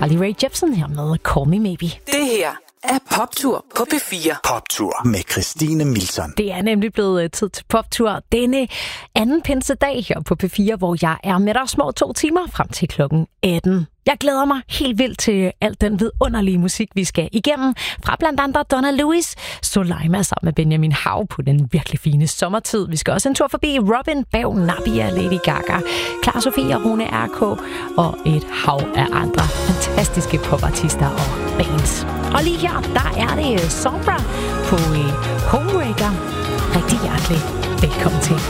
Carly Rae Jepsen her med Call Me Maybe. Det her er Poptur på P4. Poptur med Christine Milton. Det er nemlig blevet tid til Poptur denne anden pinsedag her på P4, hvor jeg er med dig små 2 timer frem til klokken 18. Jeg glæder mig helt vildt til alt den vidunderlige musik, vi skal igennem. Fra blandt andre Donna Lewis, Soleima sammen med Benjamin Hav på den virkelig fine sommertid. Vi skal også en tur forbi Robin, Bav, Nabia, Lady Gaga, Clara Sofie og Rune R.K. og et hav af andre fantastiske popartister og bands. Og lige her, der er det Sombra på Homebreaker. Rigtig hjertelig velkommen til.